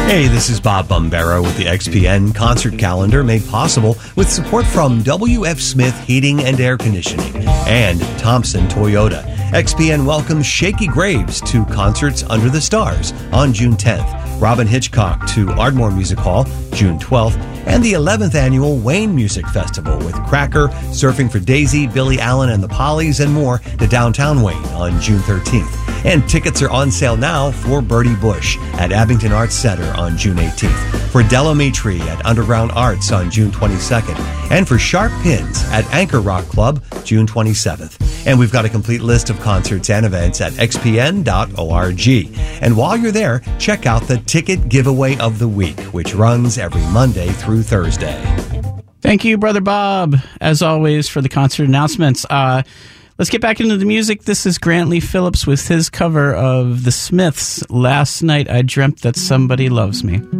Hey, this is Bob Bombero with the XPN concert calendar, made possible with support from W.F. Smith Heating and Air Conditioning and Thompson Toyota. XPN welcomes Shakey Graves to Concerts Under the Stars on June 10th, Robin Hitchcock to Ardmore Music Hall June 12th, and the 11th annual Wayne Music Festival with Cracker, Surfing for Daisy, Billy Allen and the Pollies, and more to downtown Wayne on June 13th. And tickets are on sale now for Bertie Bush at Abington Arts Center on June 18th, for Delamitri at Underground Arts on June 22nd, and for Sharp Pins at Anchor Rock Club June 27th. And we've got a complete list of concerts and events at xpn.org. And while you're there, check out the Ticket Giveaway of the Week, which runs every Monday through Thursday. Thank you, Brother Bob, as always, for the concert announcements. Let's get back into the music. This is Grant Lee Phillips with his cover of The Smiths' Last Night I Dreamt That Somebody Loves Me.